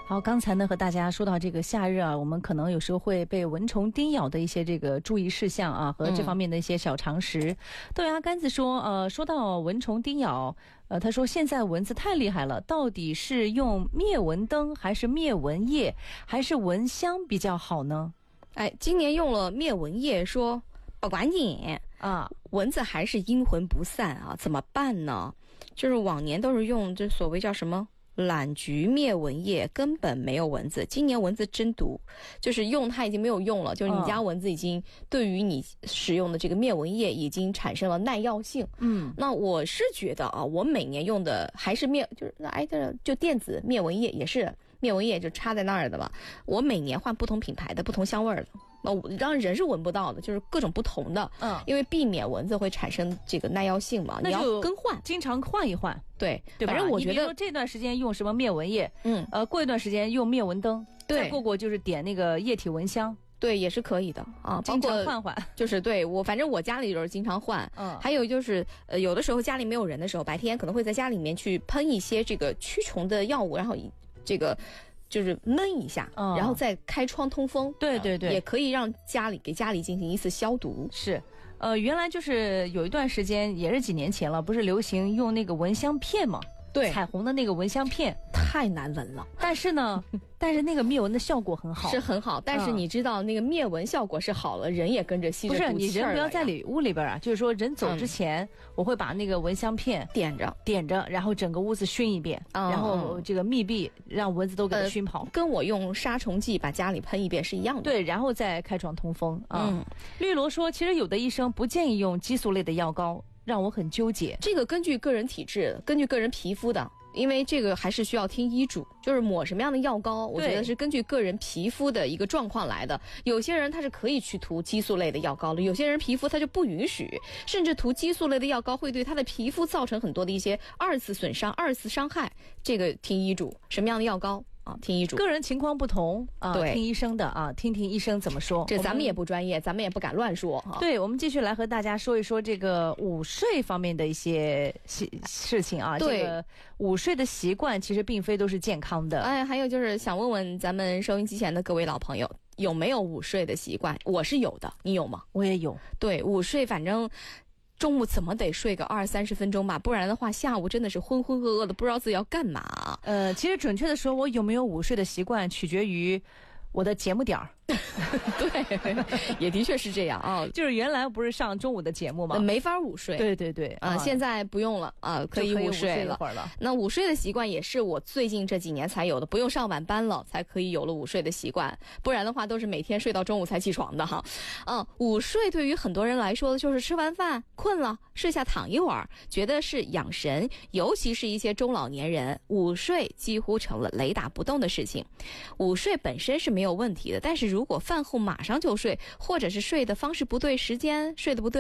好，刚才呢和大家说到这个夏日啊，我们可能有时候会被蚊虫叮咬的一些这个注意事项啊，和这方面的一些小常识。豆芽干子说，说到蚊虫叮咬，他说现在蚊子太厉害了，到底是用灭蚊灯还是灭蚊液还是蚊香比较好呢？ 哎，今年用了灭蚊液，说不管你啊，蚊子还是阴魂不散啊，怎么办呢？就是往年都是用这所谓叫什么懒菊灭蚊液，根本没有蚊子。今年蚊子真毒，就是用它已经没有用了，就是你家蚊子已经对于你使用的这个灭蚊液已经产生了耐药性。那我是觉得啊，我每年用的还是就电子灭蚊液，也是灭蚊液就插在那儿的吧。我每年换不同品牌的、不同香味儿的。让人是闻不到的，就是各种不同的，因为避免蚊子会产生这个耐药性嘛，你要更换， 经常换一换， 对吧？ 反正我觉得这段时间用什么灭蚊液，过一段时间用灭蚊灯， 对， 再过就是点那个液体蚊香， 对，也是可以的啊， 经常换换， 就是对反正我家里就是经常换，还有就是有的时候家里没有人的时候，白天可能会在家里面去喷一些这个驱虫的药物，然后这个。就是闷一下，然后再开窗通风， 对， 也可以让给家里进行一次消毒。 是，原来就是有一段时间，也是几年前了，不是流行用那个蚊香片吗？对，彩虹的那个蚊香片太难闻了， 但是那个灭蚊的效果很好， 是很好。但是你知道那个灭蚊效果是好了，人也跟着吸着毒气儿了。不是， 你人不要在屋里边啊，就是说人走之前，我会把那个蚊香片点着， 然后整个屋子熏一遍，然后这个密闭，让蚊子都给它熏跑。 跟我用杀虫剂把家里喷一遍是一样的。 对，然后再开窗通风啊。绿萝说，其实有的医生不建议用激素类的药膏。让我很纠结， 这个根据个人体质，根据个人皮肤的，因为这个还是需要听医嘱，就是抹什么样的药膏，我觉得是根据个人皮肤的一个状况来的。有些人他是可以去涂激素类的药膏的，有些人皮肤他就不允许，甚至涂激素类的药膏会对他的皮肤造成很多的一些二次损伤、二次伤害。这个听医嘱，什么样的药膏？听医嘱， 个人情况不同啊，对，听医生的啊，听医生怎么说。 这咱们也不专业，咱们也不敢乱说哈。 对，我们继续来和大家说一说这个午睡方面的一些事情啊。 对， 这个午睡的习惯其实并非都是健康的。 哎，还有就是想问问咱们收音机前的各位老朋友，有没有午睡的习惯？我是有的，你有吗？ 我也有。 对，午睡反正。中午怎么得睡个20-30分钟吧，不然的话下午真的是浑浑噩噩的，不知道自己要干嘛。 其实准确的说，我有没有午睡的习惯取决于我的节目点儿。 对，也的确是这样啊。 就是原来不是上中午的节目吗？ 没法午睡。 对啊，现在不用了啊，可以午睡了。那午睡的习惯也是我最近这几年才有的，不用上晚班了才可以有了午睡的习惯，不然的话都是每天睡到中午才起床的哈。午睡对于很多人来说就是吃完饭困了睡下躺一会儿，觉得是养神，尤其是一些中老年人，午睡几乎成了雷打不动的事情。午睡本身是没有问题的，但是如果饭后马上就睡，或者是睡的方式不对，时间睡得不对。